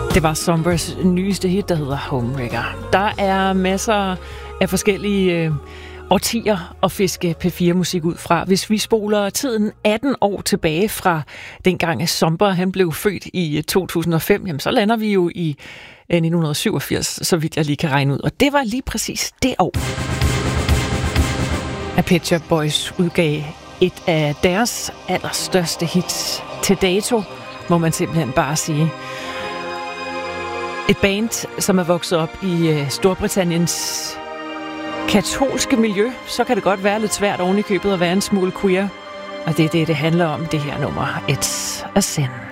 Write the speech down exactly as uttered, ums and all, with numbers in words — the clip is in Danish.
Det var Sombers nyeste hit, der hedder Homewrecker. Der er masser af forskellige øh, årtier at fiske P fire musik ud fra. Hvis vi spoler tiden atten år tilbage fra dengang Somber han blev født i to tusind og fem, jamen, så lander vi jo i øh, nitten syvogfirs, så vidt jeg lige kan regne ud. Og det var lige præcis det år, at Pet Shop Boys udgav et af deres allerstørste hits til dato, må man simpelthen bare sige. Et band, som er vokset op i Storbritanniens katolske miljø, så kan det godt være lidt svært oven i købet at være en smule queer. Og det er det, det handler om, det her nummer. It's a Sin.